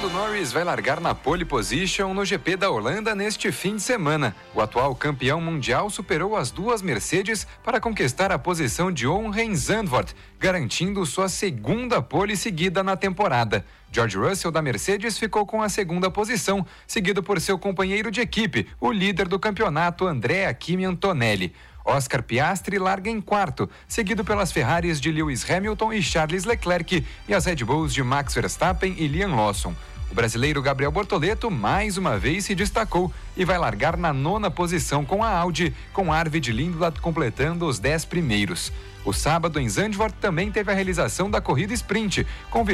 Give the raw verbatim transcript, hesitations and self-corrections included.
Lando Norris vai largar na pole position no G P da Holanda neste fim de semana. O atual campeão mundial superou as duas Mercedes para conquistar a posição de honra em Zandvoort, garantindo sua segunda pole seguida na temporada. George Russell da Mercedes ficou com a segunda posição, seguido por seu companheiro de equipe, o líder do campeonato, Andrea Kimi Antonelli. Oscar Piastri larga em quarto, seguido pelas Ferraris de Lewis Hamilton e Charles Leclerc e as Red Bulls de Max Verstappen e Liam Lawson. O brasileiro Gabriel Bortoleto mais uma vez se destacou e vai largar na nona posição com a Audi, com Arvid Lindblad completando os dez primeiros. O sábado em Zandvoort também teve a realização da corrida sprint, com